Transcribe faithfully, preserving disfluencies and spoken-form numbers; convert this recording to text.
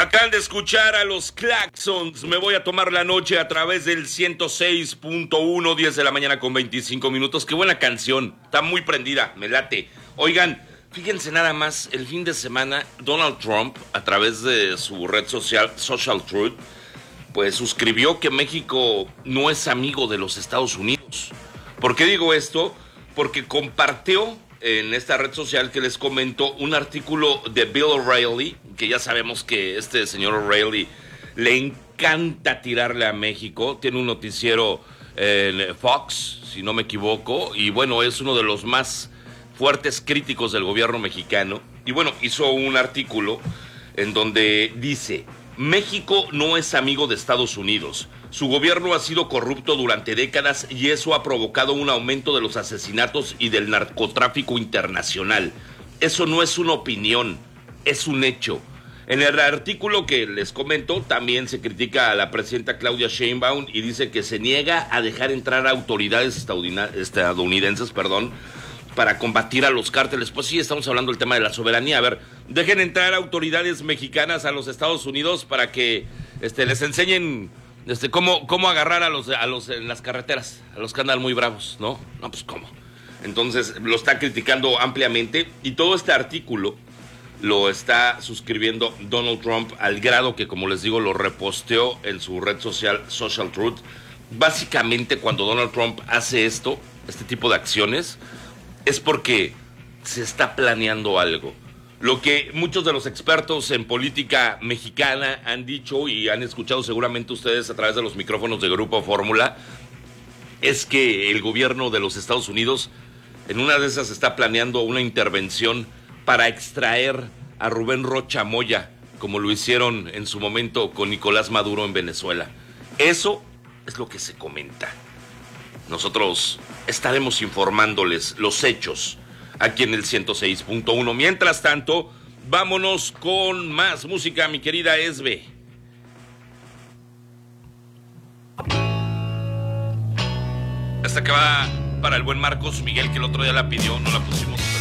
Acaban de escuchar a los Claxons. Me voy a tomar la noche a través del ciento seis punto uno, diez de la mañana con veinticinco minutos. Qué buena canción. Está muy prendida. Me late. Oigan, fíjense nada más. El fin de semana, Donald Trump, a través de su red social, Social Truth, pues suscribió que México no es amigo de los Estados Unidos. ¿Por qué digo esto? Porque compartió en esta red social que les comento un artículo de Bill O'Reilly, que ya sabemos que este señor O'Reilly le encanta tirarle a México. Tiene un noticiero en Fox, si no me equivoco, y bueno, es uno de los más fuertes críticos del gobierno mexicano. Y bueno, hizo un artículo en donde dice: México no es amigo de Estados Unidos. Su gobierno ha sido corrupto durante décadas y eso ha provocado un aumento de los asesinatos y del narcotráfico internacional. Eso no es una opinión, es un hecho. En el artículo que les comento también se critica a la presidenta Claudia Sheinbaum y dice que se niega a dejar entrar a autoridades estadounidenses, perdón, para combatir a los cárteles. Pues sí, estamos hablando del tema de la soberanía. A ver, dejen entrar autoridades mexicanas a los Estados Unidos para que este, les enseñen este, cómo, cómo agarrar a los, a los en las carreteras, a los que andan muy bravos, ¿no? No, pues cómo. Entonces lo está criticando ampliamente y todo este artículo lo está suscribiendo Donald Trump al grado que, como les digo, lo reposteó en su red social Social Truth. Básicamente, cuando Donald Trump hace esto, este tipo de acciones, es porque se está planeando algo. Lo que muchos de los expertos en política mexicana han dicho y han escuchado seguramente ustedes a través de los micrófonos de Grupo Fórmula, es que el gobierno de los Estados Unidos en una de esas está planeando una intervención para extraer a Rubén Rocha Moya, como lo hicieron en su momento con Nicolás Maduro en Venezuela. Eso es lo que se comenta. Nosotros estaremos informándoles los hechos aquí en el ciento seis punto uno. Mientras tanto, vámonos con más música, mi querida Esbe. Esta que va para el buen Marcos Miguel, que el otro día la pidió, no la pusimos.